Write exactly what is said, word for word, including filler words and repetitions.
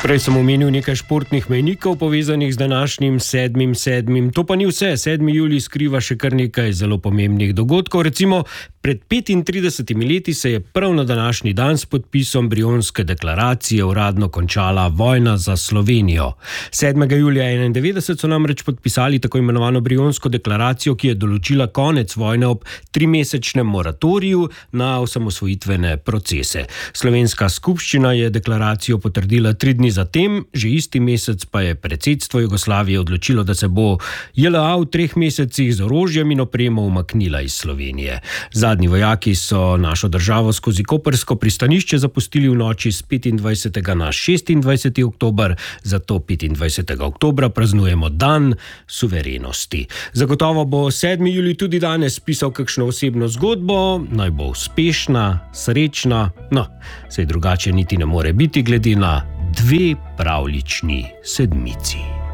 Prej sem omenil nekaj športnih mejnikov povezanih z današnjim sedmim sedmim. To pa ni vse. sedmi julij skriva še kar nekaj zelo pomembnih dogodkov. Recimo, pred petintridesetimi leti se je prav na današnji dan s podpisom Brionske deklaracije uradno končala vojna za Slovenijo. sedmega julija enaindevetdeset so namreč podpisali tako imenovano Brionsko deklaracijo, ki je določila konec vojne ob trimesečnem moratoriju na osamosvojitvene procese. Slovenska skupščina je deklaracijo potrdila tri dni zatem, že isti mesec pa je predsedstvo Jugoslavije odločilo, da se bo J L A v treh mesecih z orožjem in opremo umaknila iz Slovenije. Zadnji vojaki so našo državo skozi koprsko pristanišče zapustili v noči s petindvajsetega na šestindvajseti oktober, zato petindvajsetega oktobra praznujemo dan suverenosti. Zagotovo bo sedmi julij tudi danes pisal kakšno osebno zgodbo, naj bo uspešna, srečna, no, saj drugače niti ne more biti glede na dve pravljični sedmici.